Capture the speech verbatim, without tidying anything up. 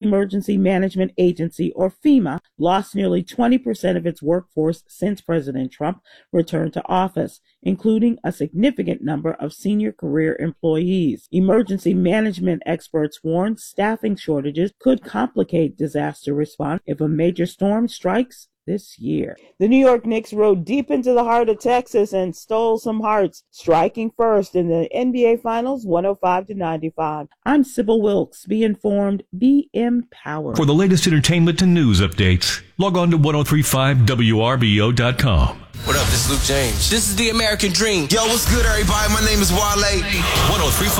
Emergency Management Agency, or FEMA, lost nearly twenty percent of its workforce since President Trump returned to office, including a significant number of senior career employees. Emergency management experts warn staffing shortages could complicate disaster response if a major storm strikes this year. The New York Knicks rode deep into the heart of Texas and stole some hearts, striking first in the N B A Finals one oh five to ninety-five. I'm Sybil Wilkes. Be informed, be empowered. For the latest entertainment and news updates, log on to ten thirty-five W R B O dot com. What up, this is Luke James. This is the American Dream. Yo, what's good, everybody? My name is Wale. ten thirty-five